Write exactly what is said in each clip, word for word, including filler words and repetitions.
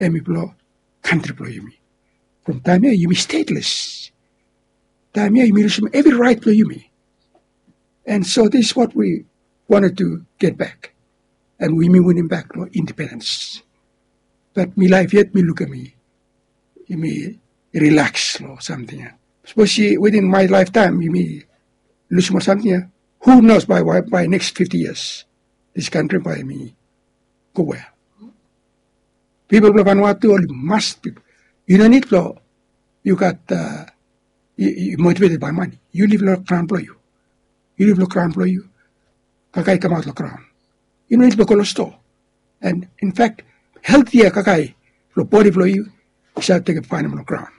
emi plo country plo yumi. From time here, yumi stateless. Time here, yumi lose every right plo yumi. And so this is what we wanted to get back. And we mean winning back no, independence. But me life yet me look at me. Me relax or something. Especially within my lifetime, you may lose more something. Who knows by by next fifty years, this country by me go where? People of Vanuatu only must be. You don't need law. You got uh, you, you motivated by money. You live lo crown blow you. You live lo crown blow you. Kakai come out lo crown. You don't need to go store. And in fact, healthier kakai lo body blow you. Shall take a fine on the ground.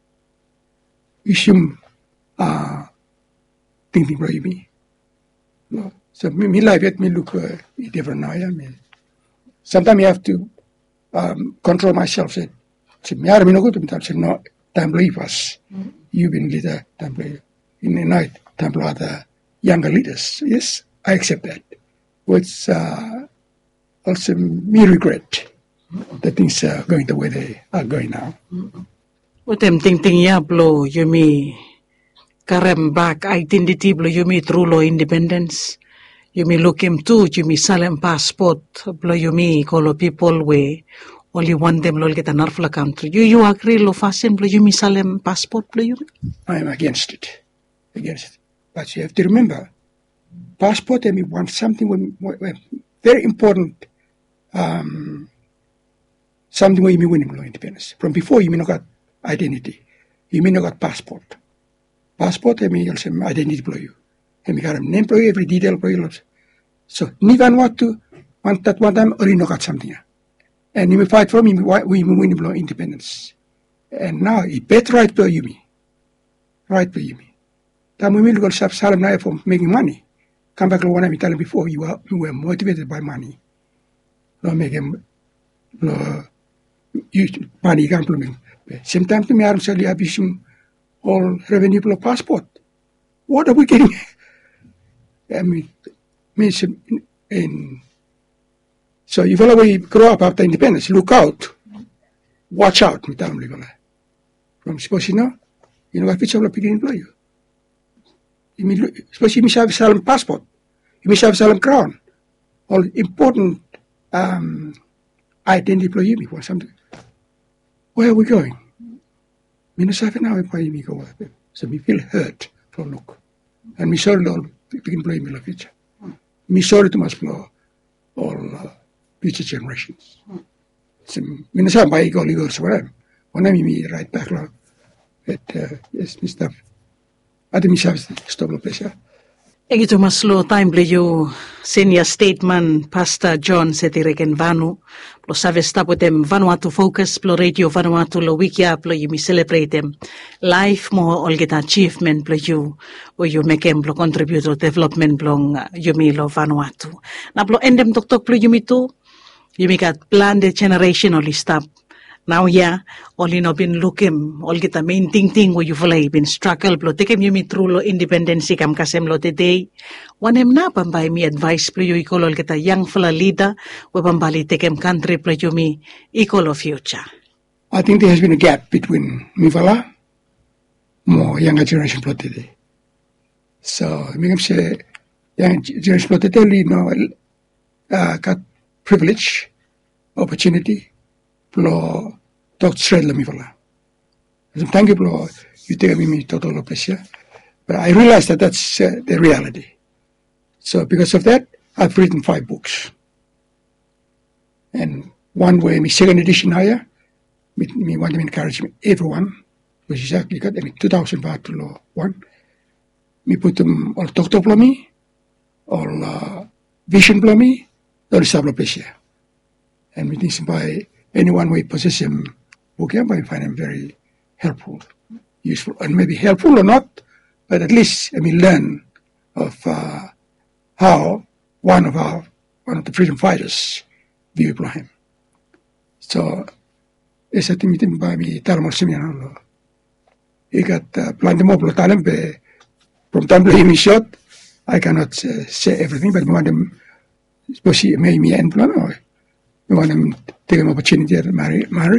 Ishum uh thinking about me. No. So me, me life yet me look uh, different now, yeah. Me. Sometimes you have to um, control myself. Say, say me are me no good to say no time leave us. You've been leader time play in the night, time play other younger leaders. Yes, I accept that. What's uh, also me regret. The things are going the way they are going now. What am thinking ya blow yumi karem back identity blow yumi true law independence. Yumi look him too, yumi salem passport blow yumi call people way only one them lol get an arfla country. You you agree lo fasten blow yumi salem passport blow yumi? I am against it. Against it. But you have to remember, passport I mean want something when, when very important um something where you mean winning law independence. From before you mean not got identity. You mean not got passport. Passport I mean also identity blow you. And we got an name blow you, every detail blow you. So Nivan what to want that one time or you not got something. And you may fight for me we mean winning law independence. And now you bet right blow you me. Right blow you me. Then we will go to Salem now for making money. Come back to one I tell before you were you were motivated by money. No make him no you money can plumbing. Sometimes to me I'm selling abisum all revenue for passport. What are we getting? I mean, means in, in so if we grow up after independence, look out, watch out, from suppose you know, you know what which of picking employ you. Suppose you must have Salem passport, you must have Salem crown, all important um identity employee before something. Where are we going? Minnesota now employee me go so we feel hurt for look. And we saw it all big employee in the future. We saw it must blow all uh, future generations. So Minnesota by go legal so whatever. When I me right back law at uh, yes, Mister I think we have stop the place. Egi tu maslo time ble you senior statement Pastor John Setireken Vanu lo savesta potem Vanuatu focus plo radio Vanuatu lo wikia plo you mi celebrate them life mo olgeta achievement plo you o you make em plo contribute to development plong you mi lo Vanuatu na plo endem tok tok plo you mi tu you mi got plan the generation only stop. Now, yeah, only no been looking, all get the main thing thing where you've like been struggle, blow take him you me through lo independency kam kasem lo today. One em na pambay me advice plo you equal all get a young fella leader, we pambali take him country plo you me equal of future. I think there has been a gap between Mivala, more younger generation plo today. So, I mean, say, young generation plo today, you know, uh, got privilege, opportunity, plo talk straight let me for thank you bro you take me total pleasure but I realized that that's uh, the reality. So because of that I've written five books and one way my second edition higher me, me want to encourage everyone which is actually got I mean two thousand baht to law one me put them all talk to me all uh, vision for me all sablo pleasure and we think by anyone who possesses him book him, I find him very helpful, useful, and maybe helpful or not, but at least I mean learn of uh, how one of our one of the freedom fighters view Ibrahim. So, esa timitim ba mi talmol seminar lo. He got plenty more talent, from time to him shot. I cannot uh, say everything, but one of them, especially me me and plan. we want to take an opportunity at Mary. Mary.